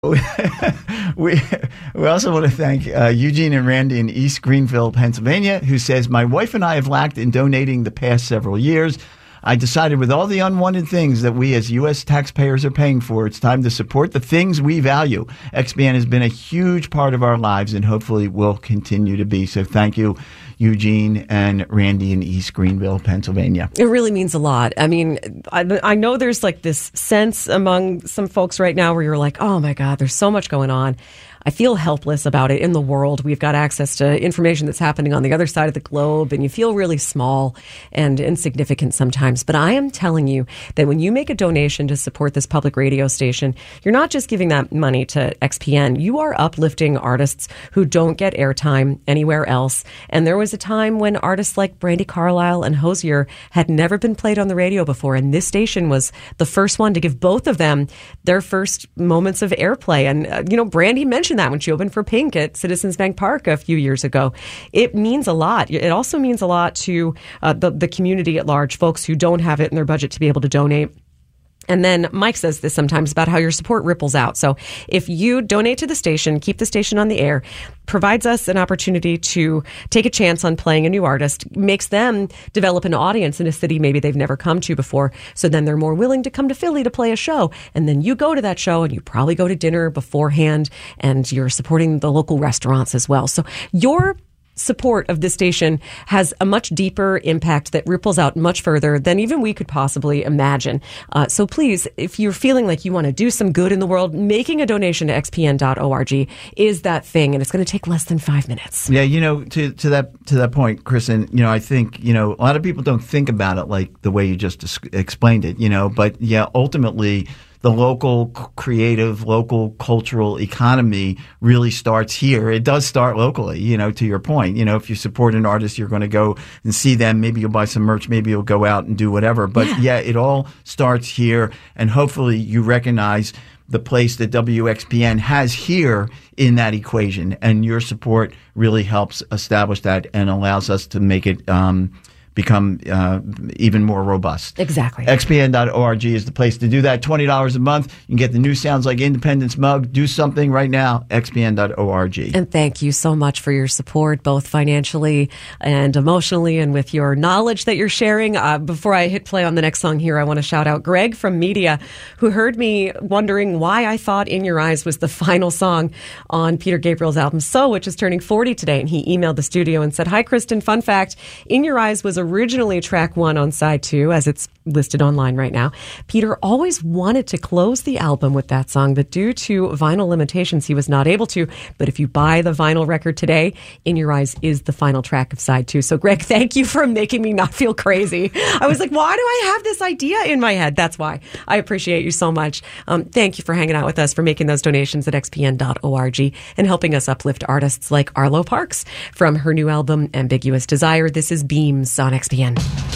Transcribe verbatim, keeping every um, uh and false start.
we we also want to thank uh, Eugene and Randy in East Greenville, Pennsylvania, who says, my wife and I have lacked in donating the past several years. I decided with all the unwanted things that we as U S taxpayers are paying for, it's time to support the things we value. X B N has been a huge part of our lives and hopefully will continue to be. So thank you, Eugene and Randy in East Greenville, Pennsylvania. It really means a lot. I mean, I, I know there's like this sense among some folks right now where you're like, oh my God, there's so much going on. I feel helpless about it in the world. We've got access to information that's happening on the other side of the globe, and you feel really small and insignificant sometimes. But I am telling you that when you make a donation to support this public radio station, you're not just giving that money to X P N. You are uplifting artists who don't get airtime anywhere else. And there was a time when artists like Brandi Carlile and Hozier had never been played on the radio before, and this station was the first one to give both of them their first moments of airplay. And, uh, you know, Brandi mentioned that when she opened for Pink at Citizens Bank Park a few years ago. It means a lot. It also means a lot to uh, the, the community at large, folks who don't have it in their budget to be able to donate. And then Mike says this sometimes about how your support ripples out. So if you donate to the station, keep the station on the air, provides us an opportunity to take a chance on playing a new artist, makes them develop an audience in a city maybe they've never come to before. So then they're more willing to come to Philly to play a show. And then you go to that show and you probably go to dinner beforehand and you're supporting the local restaurants as well. So your support of this station has a much deeper impact that ripples out much further than even we could possibly imagine. Uh, so please, if you're feeling like you want to do some good in the world, making a donation to x p n dot org is that thing, and it's going to take less than five minutes. Yeah, you know, to, to that to that point, Kristen, you know, I think, you know, a lot of people don't think about it like the way you just dis- explained it, you know, but yeah, ultimately, the local creative, local cultural economy really starts here. It does start locally, you know, to your point. You know, if you support an artist, you're going to go and see them. Maybe you'll buy some merch. Maybe you'll go out and do whatever. But yeah, yeah it all starts here. And hopefully you recognize the place that W X P N has here in that equation. And your support really helps establish that and allows us to make it um become uh, even more robust. Exactly. x p n dot org is the place to do that. twenty dollars a month. You can get the new Sounds Like Independence mug. Do something right now. x p n dot org. And thank you so much for your support, both financially and emotionally, and with your knowledge that you're sharing. Uh, before I hit play on the next song here, I want to shout out Greg from Media, who heard me wondering why I thought In Your Eyes was the final song on Peter Gabriel's album So, which is turning forty today. And he emailed the studio and said, hi, Kristen, fun fact, In Your Eyes was originally track one on side two, as it's listed online right now. Peter always wanted to close the album with that song, but due to vinyl limitations, he was not able to. But if you buy the vinyl record today, In Your Eyes is the final track of side two. So, Greg, thank you for making me not feel crazy. I was like, why do I have this idea in my head? That's why. I appreciate you so much. Um, thank you for hanging out with us, for making those donations at x p n dot org and helping us uplift artists like Arlo Parks from her new album, Ambiguous Desire. This is Beams on X P N.